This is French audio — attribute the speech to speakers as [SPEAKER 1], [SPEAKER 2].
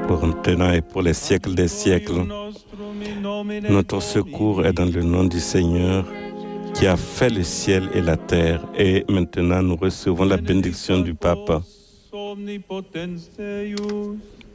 [SPEAKER 1] pour maintenant et pour les siècles des siècles. Notre secours est dans le nom du Seigneur qui a fait le ciel et la terre. Et maintenant, nous recevons la bénédiction du Pape.